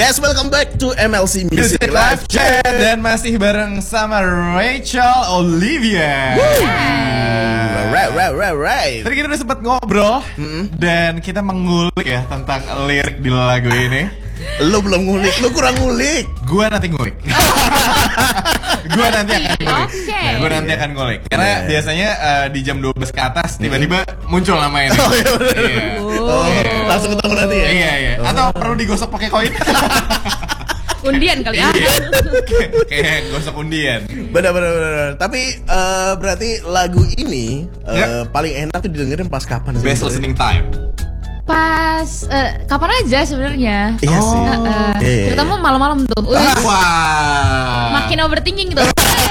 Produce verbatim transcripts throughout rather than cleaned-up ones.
Yes, welcome back to M L C Music, Music Live Chat. Dan masih bareng sama Rachel Olivia. Right, right, right, right. Tadi kita udah sempat ngobrol mm-hmm. dan kita mengulik ya tentang lirik di lagu ini. Lu belum ngulik, lu kurang ngulik. Gua nanti ngulik. Gua nanti akan ngulik. Okay. Nah, gua nanti akan ngulik. Karena yeah. biasanya uh, di jam dua belas ke atas tiba-tiba muncul nama ini. Oh, iya, iya. Oh, yeah. Langsung ketemu nanti ya. Iya, iya. Oh. Atau perlu digosok pakai koin? Undian kali ya. Kayak gosok undian. Benar, benar, benar. Tapi uh, berarti lagu ini uh, yeah. paling enak tuh didengerin pas kapan sih? Best listening time. Pas uh, kapan aja sebenarnya. Iya sih. Uh, uh, yeah. Terutama malam-malam tuh. Wah. Wow. Makin overthinking gitu.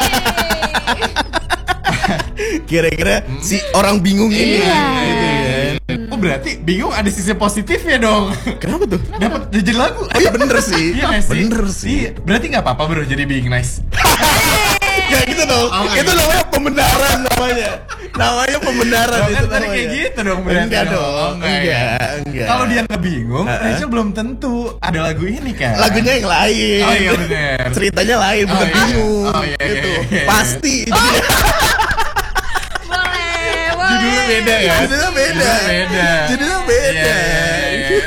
Kira-kira hmm. si orang bingung ini. Iya. Gitu ya. Oh berarti bingung ada sisi positifnya dong. Kenapa tuh? Dapat jadi lagu. Oh iya bener sih. Iya sih. Bener sih. Iya. Berarti nggak apa-apa bro jadi being nice. Ya gitu dong. Oh, itu gitu. Namanya pembenaran namanya. Namanya pembenaran oh, itu kan namanya. Kayak gitu dong berarti. Enggak dong. Oh, enggak, enggak, enggak. Kalau dia nggak bingung, uh-huh. Rachel belum tentu ada lagu ini kan. Lagunya yang lain. Oh iya benar. Ceritanya lain, bukan oh, iya. bingung. Oh iya. Gitu. Iya, iya, iya. Pasti. Oh. boleh, boleh. Judulnya beda ya. Judulnya beda. Judulnya beda. Judulnya beda. Yeah, yeah.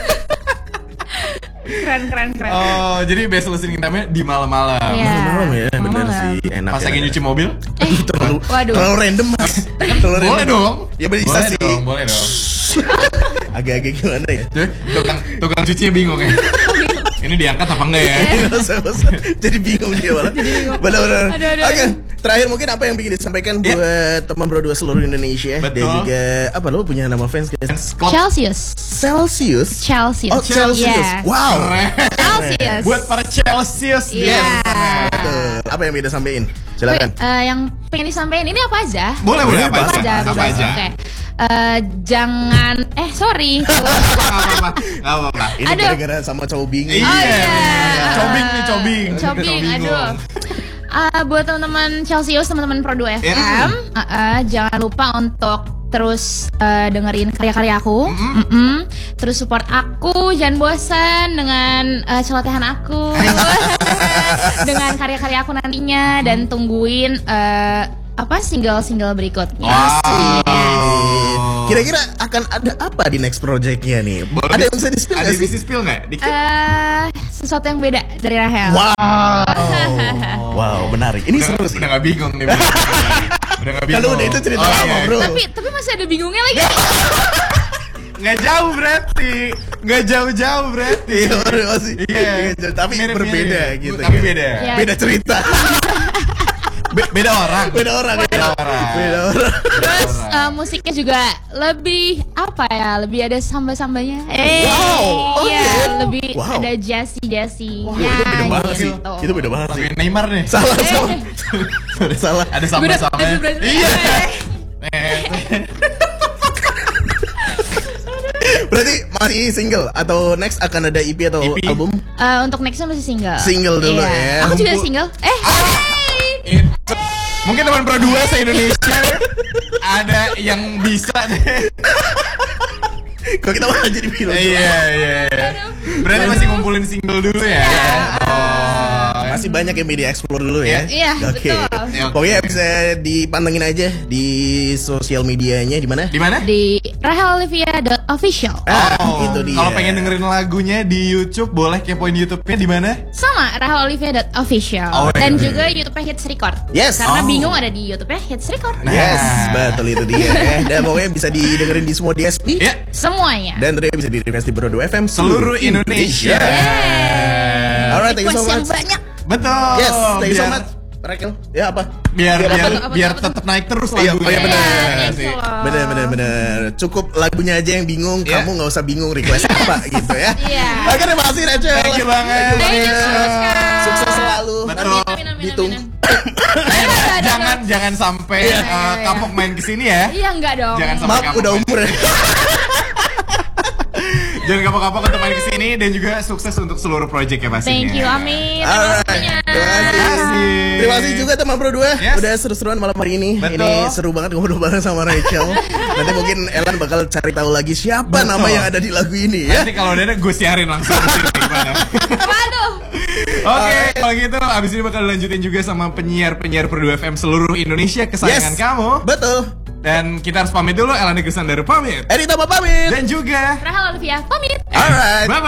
Keren, keren, keren. Oh, jadi best listening time-nya di malam-malam. Yeah. Malam-malam ya, benar malam. sih. Enak. Pas ya, lagi nyuci mobil? Eh, terlalu, waduh. terlalu random mas. Terlalu Boleh random. dong. Ya bisa boleh sih. Dong, boleh dong. Agak-agak gimana ya? Tukang, tukang cucinya bingung ya. Ini diangkat apa enggak ya? Jadi bingung dia malah. Benar-benar. Oke, terakhir mungkin apa yang ingin disampaikan yeah. buat teman berdua seluruh Indonesia. Betul. Dan juga apa lo punya nama fans guys? Celsius. Celsius. Celsius. Oh Celsius. Yeah. Wow. Celsius. Buat para Celsius. Iya. Yeah. Betul. Apa yang bisa sampaikan? Silakan. Wait, uh, yang pengen disampaikan ini apa aja? Boleh boleh apa, apa aja? Apa aja? Oke. Okay. Uh, jangan eh sorry. Gak apa-apa. Gak apa-apa. Ini aduh. gara-gara sama cowok bingung. Iya. Oh, iya. Cobing nih cobing. Cobing. Aduh. Uh, buat teman-teman Celsius, teman-teman Pro dua F M, yeah. uh, uh, jangan lupa untuk terus uh, dengerin karya-karya aku, mm-hmm. Mm-hmm. terus support aku, jangan bosan dengan uh, celotehan aku, dengan karya-karya aku nantinya, mm-hmm. dan tungguin uh, apa single-single berikutnya. Wow. Yes. Kira-kira akan ada apa di next projectnya nih? Boleh ada yang bisa di-spill Ada nggak yang bisa spill nggak? Dikit. Uh, sesuatu yang beda dari Rahel. Wow. Wow, menarik. Ini udah, seru sih. Udah gak bingung nih. Udah gak bingung. Kalau udah itu cerita oh, lama, iya. bro. Tapi tapi masih ada bingungnya lagi. Nggak jauh berarti, nggak jauh-jauh berarti. Iya, masih. Iya. Tapi Mirip, berbeda mirip. gitu. Tapi kan. beda. Ya. Beda cerita. Be- beda orang. Beda orang. Beda orang. Beda orang. Terus uh, musiknya juga lebih apa ya? Lebih ada samba-sambanya. Eh, Wow. Oh, iya, yeah. lebih Wow. ada jazzy-jazzy. Wah, itu beda banget sih. Itu beda banget sih. Tapi Neymar nih. Salah, salah. Salah. Ada samba-sambanya. Iya. Berarti masih single atau next akan ada E P atau E P? album? Uh, untuk nextnya masih single. Single dulu iya. ya. Aku juga Kumpul. single. Eh. It. Mungkin teman Pro dua se-Indonesia ada yang bisa deh. Kok kita malah jadi bilang. Iya, iya, iya. Berarti masih ngumpulin single dulu ya? Oh, masih banyak yang media explore dulu ya. Iya, Oke. betul. Ya, oke. Pokoknya bisa dipantengin aja di sosial medianya di mana? Di mana? Di rahel olivia dot official. Ah, Oh, itu dia. Kalau pengen dengerin lagunya di YouTube, boleh kepoin YouTube-nya di mana? Sama rahel olivia dot official. Oh, Dan iya. juga YouTube-nya Hits Record. Yes. Karena Oh. bingung ada di YouTube-nya Hits Record. Nah. Yes, betul itu dia ya. Dan pokoknya bisa didengerin di semua D S P. Ya, Semuanya. Dan tentunya bisa di-request di Pro dua F M seluruh Indonesia. Yeay. Alright, thank you so Request yang much. banyak. Betul. Yes, thank you so Biar- much. Rakel, ya apa? Biar Biar biar, apa tuh, apa biar tuh, apa tetap naik terus Iya, lagunya. oh iya benar. Iya, sih. Bener bener bener. Cukup lagunya aja yang bingung, Iya. kamu nggak usah bingung request apa gitu ya. Iya. Oke, terima kasih Rachel. Thank you banget. Thank you so much, Kak. Sukses selalu. Betul. Amin, amin, amin, Ditunggu. amin. Eh, Ada, ada, jangan ada. jangan sampai Iya, uh, iya, iya. kapok main kesini ya. Iya enggak dong. Jangan sampai Maaf kapok udah main. umur ya. Jangan kapok-kapok untuk main kesini dan juga sukses untuk seluruh project ya pastinya. Thank you, amin. Alright, Terima terima kasih. Terima kasih juga teman Pro dua. Yes. Udah seru-seruan malam hari ini. Betul. Ini seru banget ngobrol bareng sama Rachel. Nanti mungkin Elan bakal cari tahu lagi siapa Betul. nama yang ada di lagu ini ya. Nanti kalau udah ada gue siarin langsung ke sini gimana. Waduh. Oke, kalau gitu abis ini bakal lanjutin juga sama penyiar-penyiar Pro dua F M seluruh Indonesia kesayangan Yes. kamu. Betul. Dan kita harus pamit dulu, Elana Gusandara pamit. Edita pamit. Dan juga Rahel Olivia, pamit. Alright. bye.